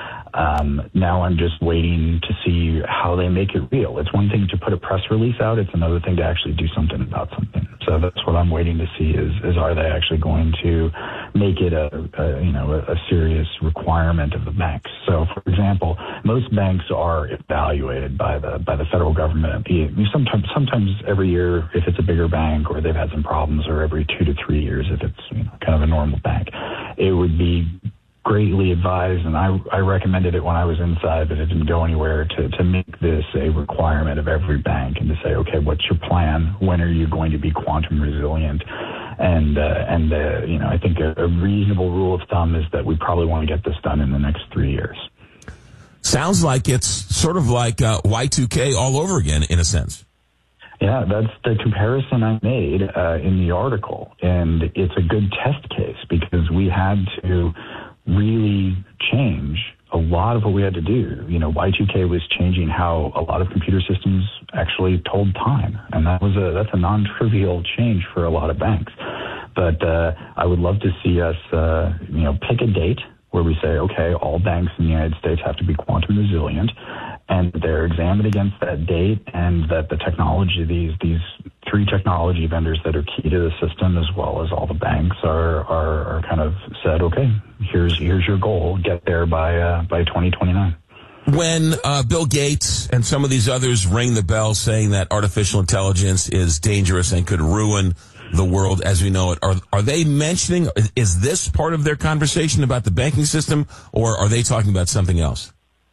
Um, now I'm just waiting to see how they make it real. It's one thing to put a press release out. It's another thing to actually do something about something. So that's what I'm waiting to see is, is are they actually going to make it a, a you know, a, a serious requirement of the banks? So, for example, most banks are evaluated by the, by the federal government. Sometimes, sometimes every year if it's a bigger bank or they've had some problems, or every two to three years if it's, you know, kind of a normal bank. It would be greatly advised, and I, I recommended it when I was inside, but it didn't go anywhere, to, to make this a requirement of every bank and to say, okay, what's your plan? When are you going to be quantum resilient? And, uh, and uh, you know, I think a, a reasonable rule of thumb is that we probably want to get this done in the next three years. Sounds like it's sort of like uh, Y two K all over again, in a sense. Yeah, that's the comparison I made uh, in the article, and it's a good test case because we had to really change a lot of what we had to do. You know, Y two K was changing how a lot of computer systems actually told time, and that was a that's a non-trivial change for a lot of banks. But uh, I would love to see us, uh, you know, pick a date where we say, okay, all banks in the United States have to be quantum resilient, and they're examined against that date, and that the technology, these these three technology vendors that are key to the system, as well as all the banks, are are, are kind of said, okay, here's here's your goal, get there by uh, by twenty twenty-nine. When uh, Bill Gates and some of these others ring the bell saying that artificial intelligence is dangerous and could ruin the world as we know it, are are they mentioning, is this part of their conversation about the banking system, or are they talking about something else?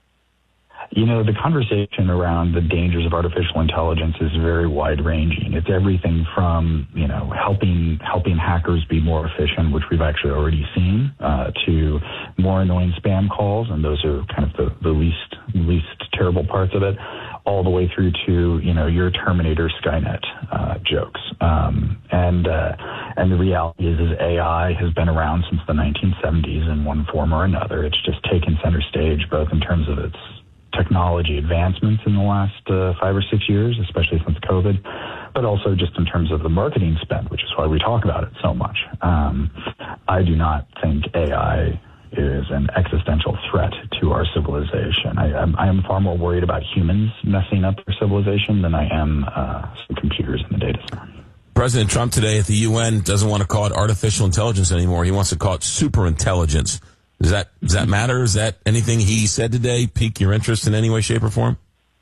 You know, the conversation around the dangers of artificial intelligence is very wide-ranging. It's everything from, you know, helping helping hackers be more efficient, which we've actually already seen, uh, to more annoying spam calls, and those are kind of the, the least least terrible parts of it, all the way through to, you know, your Terminator Skynet uh, jokes. Um, and uh, and the reality is, is A I has been around since the nineteen seventies in one form or another. It's just taken center stage, both in terms of its technology advancements in the last uh, five or six years, especially since COVID, but also just in terms of the marketing spend, which is why we talk about it so much. Um, I do not think A I is an existential threat to our civilization. I, I'm, I am far more worried about humans messing up their civilization than I am uh, some computers in the data center. President Trump today at the U N doesn't want to call it artificial intelligence anymore. He wants to call it superintelligence. Does that does that matter? Is that anything he said today pique your interest in any way, shape, or form?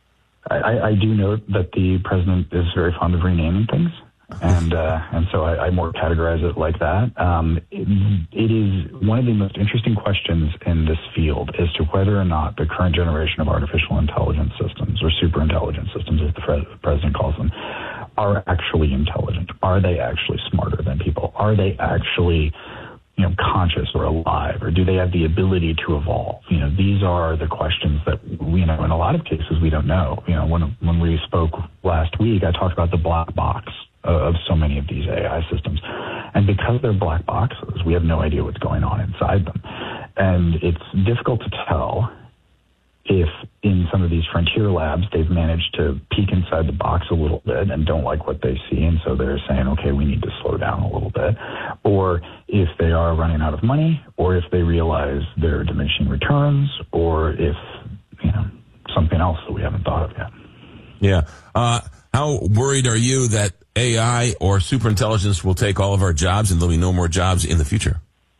I, I do note that the president is very fond of renaming things, and uh, and so I, I more categorize it like that. Um, it, it is one of the most interesting questions in this field as to whether or not the current generation of artificial intelligence systems, or superintelligence systems, as the president calls them, are actually intelligent. Are they actually smarter than people? Are they actually, you know, conscious or alive, or do they have the ability to evolve? You know, these are the questions that, you know, in a lot of cases we don't know. You know, when when we spoke last week, I talked about the black box of so many of these A I systems. And because they're black boxes, we have no idea what's going on inside them. And it's difficult to tell if in some of these frontier labs, they've managed to peek inside the box a little bit and don't like what they see, and so they're saying, okay, we need to slow down a little bit. Or if they are running out of money, or if they realize they're diminishing returns, or if, you know, something else that we haven't thought of yet. Yeah. Uh, how worried are you that A I or superintelligence will take all of our jobs and there'll be no more jobs in the future?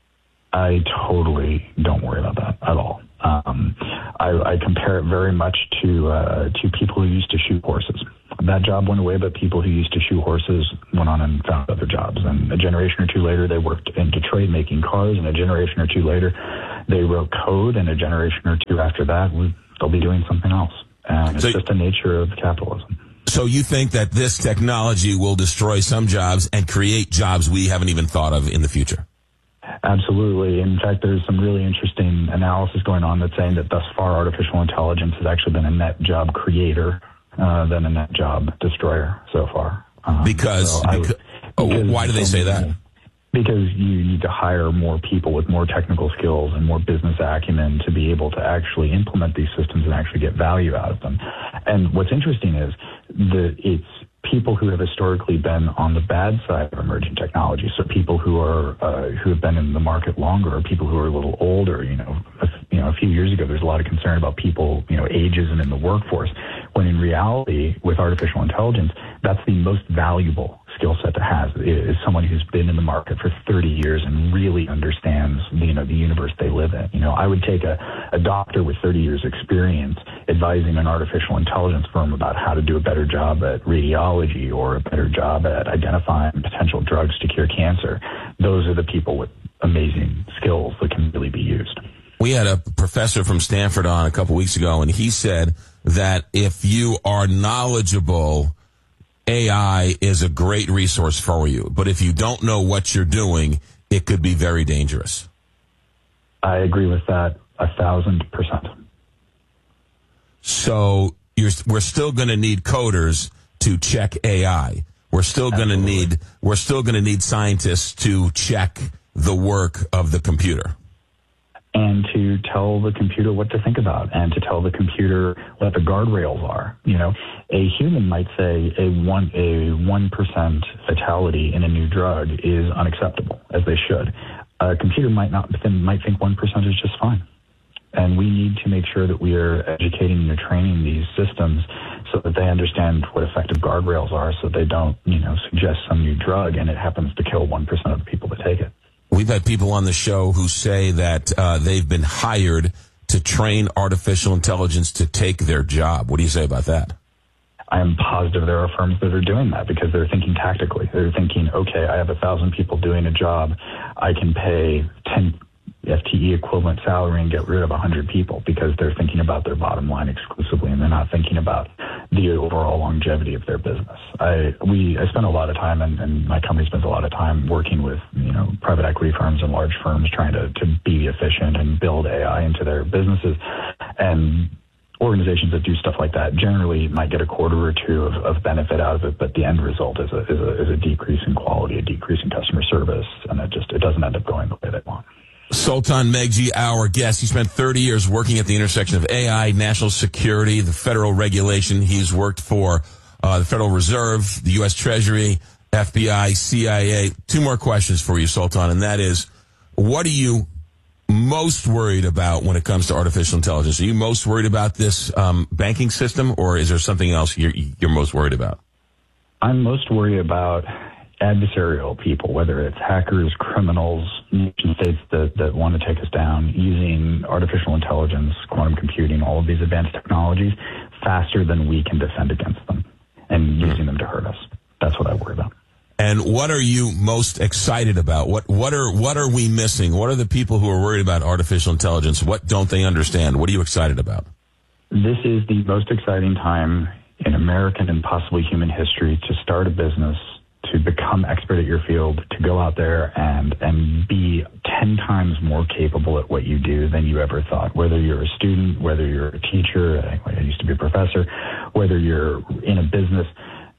I totally don't worry about that at all. Um, I, I compare it very much to uh, to people who used to shoot horses. That job went away, but people who used to shoot horses went on and found other jobs. And a generation or two later, they worked in Detroit making cars, and a generation or two later, they wrote code, and a generation or two after that, they'll be doing something else. And it's so, just the nature of capitalism. So you think that this technology will destroy some jobs and create jobs we haven't even thought of in the future? Absolutely. In fact, there's some really interesting analysis going on that's saying that thus far artificial intelligence has actually been a net job creator uh, than a net job destroyer so far. Um, because, so because, would, oh, because why do they say that? Because you need to hire more people with more technical skills and more business acumen to be able to actually implement these systems and actually get value out of them. And what's interesting is that it's people who have historically been on the bad side of emerging technology. So people who are uh, who have been in the market longer, or people who are a little older. You know, a, you know, a few years ago, there's a lot of concern about people, you know, ageism in the workforce. When in reality, with artificial intelligence, that's the most valuable skill set to have, is someone who's been in the market for thirty years and really understands, you know, the universe they live in. You know, I would take a, a doctor with thirty years experience advising an artificial intelligence firm about how to do a better job at radiology or a better job at identifying potential drugs to cure cancer. Those are the people with amazing skills that can really be used. We had a professor from Stanford on a couple weeks ago, and he said that if you are knowledgeable, A I is a great resource for you. But if you don't know what you're doing, it could be very dangerous. I agree with that a thousand percent. So you're, we're still going to need coders to check A I. We're still going to need we're still going to need scientists to check the work of the computer. And to tell the computer what to think about, and to tell the computer what the guardrails are. You know, a human might say a one a one percent fatality in a new drug is unacceptable, as they should. A computer might not might think one percent is just fine. And we need to make sure that we are educating and training these systems so that they understand what effective guardrails are, so they don't, you know, suggest some new drug and it happens to kill one percent of the people that take it. We've had people on the show who say that uh, they've been hired to train artificial intelligence to take their job. What do you say about that? I am positive there are firms that are doing that because they're thinking tactically. They're thinking, okay, I have a thousand people doing a job. I can pay ten F T E equivalent salary and get rid of a hundred people, because they're thinking about their bottom line exclusively and they're not thinking about the overall longevity of their business. I we I spend a lot of time, and, and my company spends a lot of time working with, you know, private equity firms and large firms trying to, to be efficient and build A I into their businesses. And organizations that do stuff like that generally might get a quarter or two of, of benefit out of it, but the end result is a, is a is a decrease in quality, a decrease in customer service, and it just it doesn't end up going the way they want. Sultan Meghji, our guest. He spent thirty years working at the intersection of A I, national security, the federal regulation. He's worked for uh, the Federal Reserve, the U S Treasury, F B I, C I A. Two more questions for you, Sultan, and that is, what are you most worried about when it comes to artificial intelligence? Are you most worried about this um, banking system, or is there something else you're, you're most worried about? I'm most worried about adversarial people, whether it's hackers, criminals, nation states that, that want to take us down, using artificial intelligence, quantum computing, all of these advanced technologies faster than we can defend against them, and using them to hurt us. That's what I worry about. And what are you most excited about? What what are what are we missing? What are the people who are worried about artificial intelligence? What don't they understand? What are you excited about? This is the most exciting time in American and possibly human history to start a business, to become expert at your field, to go out there and and be ten times more capable at what you do than you ever thought. Whether you're a student, whether you're a teacher, I used to be a professor, whether you're in a business,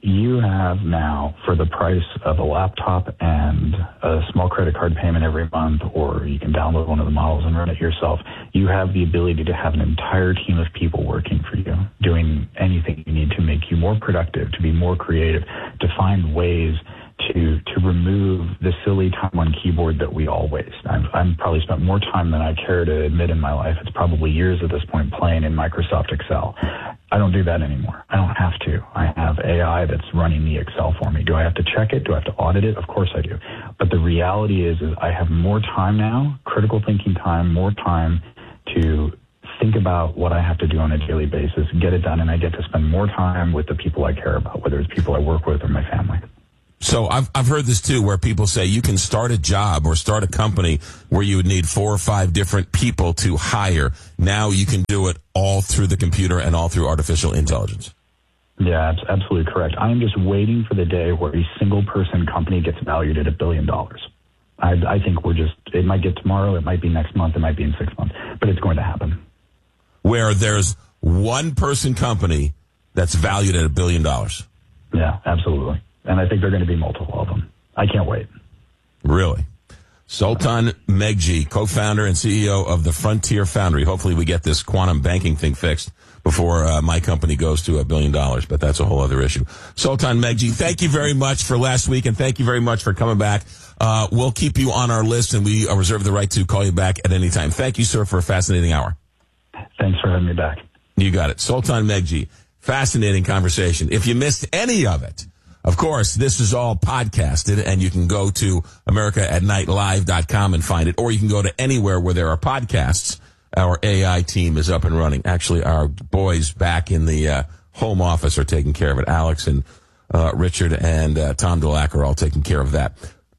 you have now, for the price of a laptop and a small credit card payment every month, or you can download one of the models and run it yourself, you have the ability to have an entire team of people working for you, doing anything you need to make you more productive, to be more creative, to find ways to to remove the silly time on keyboard that we all waste. I've, I've probably spent more time than I care to admit in my life. It's probably years at this point playing in Microsoft Excel. I don't do that anymore. I don't have to. I have A I that's running the Excel for me. Do I have to check it? Do I have to audit it? Of course I do. But the reality is, is I have more time now, critical thinking time, more time to think about what I have to do on a daily basis, get it done, and I get to spend more time with the people I care about, whether it's people I work with or my family. So I've I've heard this too, where people say you can start a job or start a company where you would need four or five different people to hire. Now you can do it all through the computer and all through artificial intelligence. Yeah, that's absolutely correct. I'm just waiting for the day where a single person company gets valued at a billion dollars. I, I think we're just, it might get tomorrow, it might be next month, it might be in six months, but it's going to happen. Where there's one person company that's valued at a billion dollars. Yeah, absolutely. And I think there are going to be multiple of them. I can't wait. Really? Sultan Meghji, co-founder and C E O of the Frontier Foundry. Hopefully we get this quantum banking thing fixed before uh, my company goes to a billion dollars, but that's a whole other issue. Sultan Meghji, thank you very much for last week, and thank you very much for coming back. Uh, we'll keep you on our list, and we uh, reserve the right to call you back at any time. Thank you, sir, for a fascinating hour. Thanks for having me back. You got it. Sultan Meghji, fascinating conversation. If you missed any of it, of course, this is all podcasted, and you can go to america at night live dot com and find it, or you can go to anywhere where there are podcasts. Our A I team is up and running. Actually, our boys back in the uh, home office are taking care of it. Alex and uh, Richard and uh, Tom Dulac are all taking care of that.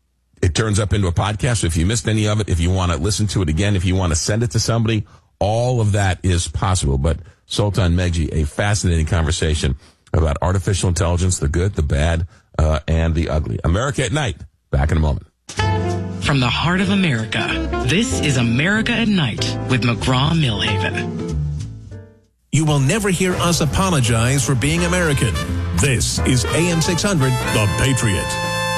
It turns up into a podcast, so if you missed any of it, if you want to listen to it again, if you want to send it to somebody, all of that is possible. But Sultan Meghji, a fascinating conversation about artificial intelligence, the good, the bad, uh, and the ugly. America at Night. Back in a moment. From the heart of America, this is America at Night with McGraw-Millhaven. You will never hear us apologize for being American. This is A M six hundred, The Patriot.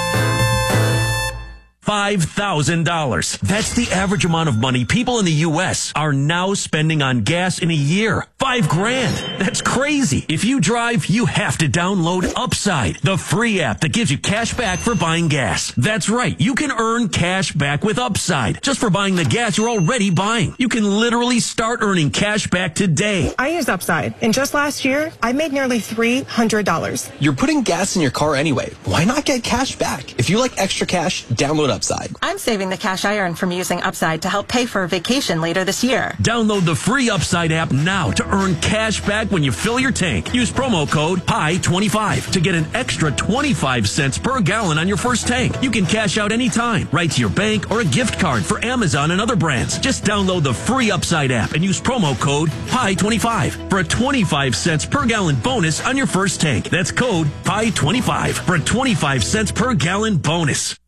five thousand dollars. That's the average amount of money people in the U S are now spending on gas in a year. Five grand. That's crazy. If you drive, you have to download Upside, the free app that gives you cash back for buying gas. That's right. You can earn cash back with Upside just for buying the gas you're already buying. You can literally start earning cash back today. I use Upside, and just last year, I made nearly three hundred dollars. You're putting gas in your car anyway. Why not get cash back? If you like extra cash, download Upside. I'm saving the cash I earn from using Upside to help pay for a vacation later this year. Download the free Upside app now to earn cash back when you fill your tank. Use promo code P I twenty-five to get an extra twenty-five cents per gallon on your first tank. You can cash out anytime, right to your bank or a gift card for Amazon and other brands. Just download the free Upside app and use promo code P I twenty-five for a twenty-five cents per gallon bonus on your first tank. That's code P I twenty-five for a twenty-five cents per gallon bonus.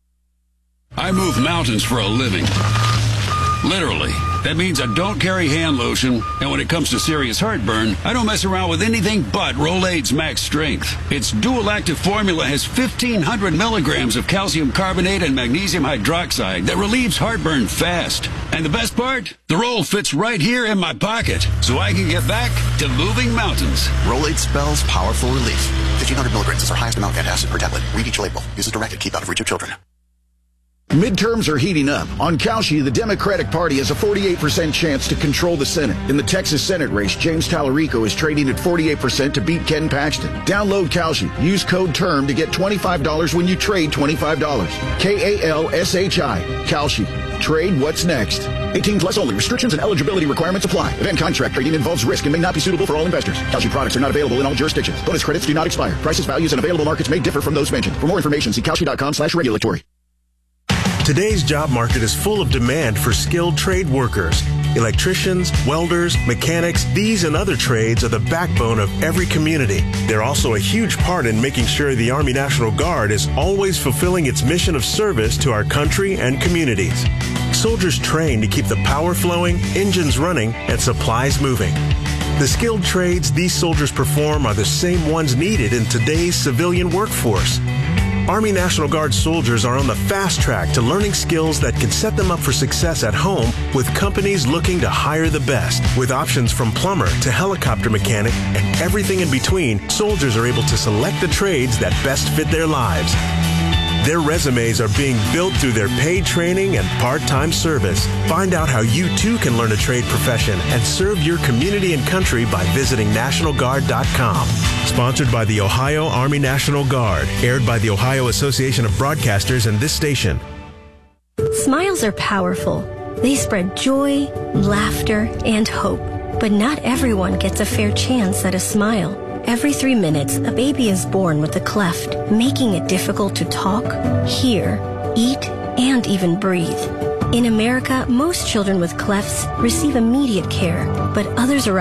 I move mountains for a living. Literally. That means I don't carry hand lotion, and when it comes to serious heartburn, I don't mess around with anything but Rolaids Max Strength. Its dual-active formula has fifteen hundred milligrams of calcium carbonate and magnesium hydroxide that relieves heartburn fast. And the best part? The roll fits right here in my pocket, so I can get back to moving mountains. Rolaids spells powerful relief. fifteen hundred milligrams is our highest amount of antacid per tablet. Read each label. Use as directed. Keep out of reach of children. Midterms are heating up. On Kalshi, the Democratic Party has a forty-eight percent chance to control the Senate. In the Texas Senate race, James Tallarico is trading at forty-eight percent to beat Ken Paxton. Download Kalshi. Use code TERM to get twenty-five dollars when you trade twenty-five dollars. K A L S H I. Kalshi. Trade what's next. eighteen plus only. Restrictions and eligibility requirements apply. Event contract trading involves risk and may not be suitable for all investors. Kalshi products are not available in all jurisdictions. Bonus credits do not expire. Prices, values, and available markets may differ from those mentioned. For more information, see kalshi.com slash regulatory. Today's job market is full of demand for skilled trade workers. Electricians, welders, mechanics, these and other trades are the backbone of every community. They're also a huge part in making sure the Army National Guard is always fulfilling its mission of service to our country and communities. Soldiers train to keep the power flowing, engines running, and supplies moving. The skilled trades these soldiers perform are the same ones needed in today's civilian workforce. Army National Guard soldiers are on the fast track to learning skills that can set them up for success at home with companies looking to hire the best. With options from plumber to helicopter mechanic and everything in between, soldiers are able to select the trades that best fit their lives. Their resumes are being built through their paid training and part-time service. Find out how you too can learn a trade profession and serve your community and country by visiting National Guard dot com. Sponsored by the Ohio Army National Guard. Aired by the Ohio Association of Broadcasters and this station. Smiles are powerful. They spread joy, laughter, and hope. But not everyone gets a fair chance at a smile. Every three minutes, a baby is born with a cleft, making it difficult to talk, hear, eat, and even breathe. In America, most children with clefts receive immediate care, but others around